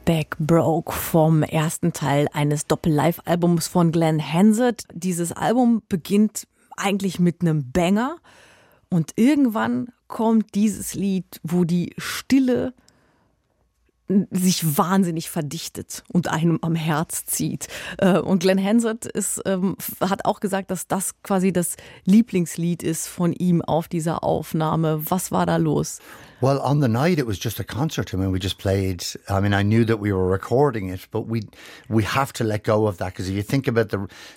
Back Broke vom ersten Teil eines Doppel-Live-Albums von Glenn Hansard. Dieses Album beginnt eigentlich mit einem Banger und irgendwann kommt dieses Lied, wo die Stille sich wahnsinnig verdichtet und einem am Herz zieht. Und Glenn Hansard hat auch gesagt, dass das quasi das Lieblingslied ist von ihm auf dieser Aufnahme. Was war da los? Well, on the night it was just a concert. I mean, we just played. I mean, I knew that we were recording it, but we have to let go of that because if you think about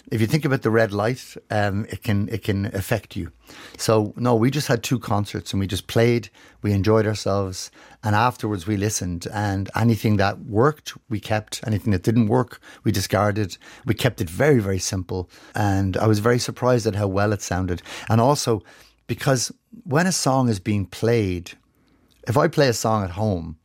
the red light, it can affect you. So no, we just had 2 concerts and we just played. We enjoyed ourselves, and afterwards we listened. And anything that worked, we kept. Anything that didn't work, we discarded. We kept it very, very simple, and I was very surprised at how well it sounded. And also, because when a song is being played. If I play a song at home,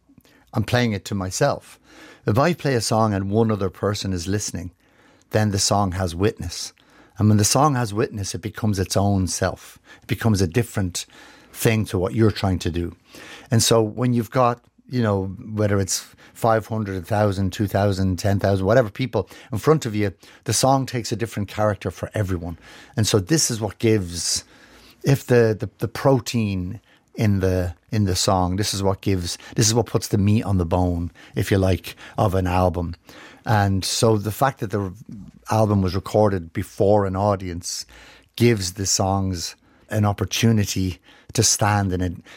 I'm playing it to myself. If I play a song and one other person is listening, then the song has witness. And when the song has witness, it becomes its own self. It becomes a different thing to what you're trying to do. And so when you've got, you know, whether it's 500, 1,000, 2,000, 10,000, whatever people in front of you, the song takes a different character for everyone. And so this is what gives, if the protein in the song, this is what puts the meat on the bone, if you like, of an album. And so the fact that the album was recorded before an audience gives the songs an opportunity to stand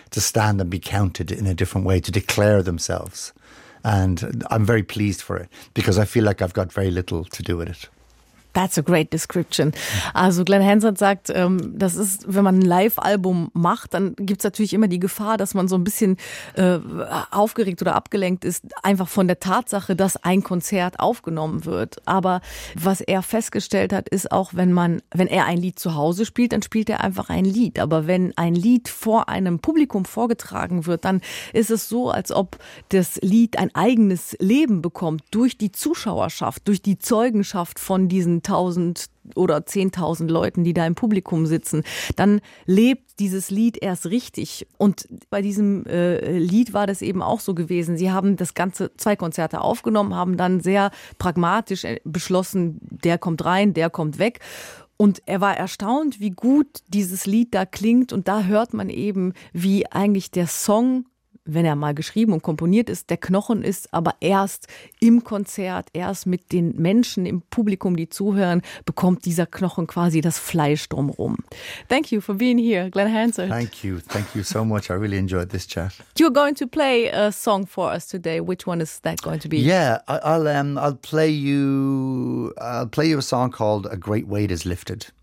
and be counted in a different way, to declare themselves. And I'm very pleased for it because I feel like I've got very little to do with it. That's a great description. Also Glenn Hansard sagt, das ist, wenn man ein Live-Album macht, dann gibt's natürlich immer die Gefahr, dass man so ein bisschen aufgeregt oder abgelenkt ist, einfach von der Tatsache, dass ein Konzert aufgenommen wird. Aber was er festgestellt hat, ist auch, wenn er ein Lied zu Hause spielt, dann spielt er einfach ein Lied. Aber wenn ein Lied vor einem Publikum vorgetragen wird, dann ist es so, als ob das Lied ein eigenes Leben bekommt durch die Zuschauerschaft, durch die Zeugenschaft von diesen 1.000 oder 10.000 Leuten, die da im Publikum sitzen, dann lebt dieses Lied erst richtig. Und bei diesem Lied war das eben auch so gewesen. Sie haben das Ganze 2 Konzerte aufgenommen, haben dann sehr pragmatisch beschlossen, der kommt rein, der kommt weg. Und er war erstaunt, wie gut dieses Lied da klingt. Und da hört man eben, wie eigentlich der Song, wenn er mal geschrieben und komponiert ist, der Knochen ist, aber erst im Konzert, erst mit den Menschen im Publikum, die zuhören, bekommt dieser Knochen quasi das Fleisch drumherum. Thank you for being here, Glenn Hansard. Thank you so much. I really enjoyed this chat. You're going to play a song for us today. Which one is that going to be? Yeah, I'll play you a song called "A Great Weight Is Lifted."